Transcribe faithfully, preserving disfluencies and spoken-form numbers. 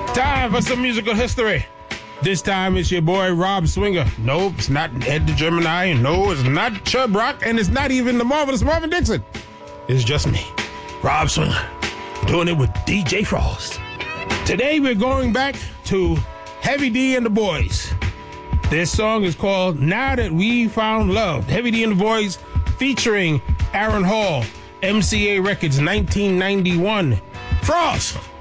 Time for some musical history. This time it's your boy Rob Swinger. Nope, it's not Ed the Gemini, and no, it's not Chub Rock, and it's not even the marvelous Marvin Dixon. It's just me, Rob Swinger, doing it with D J Frost. Today we're going back to Heavy D and the Boys. This song is called Now That We Found Love. Heavy D and the Boys featuring Aaron Hall, M C A Records, nineteen ninety-one. Frost.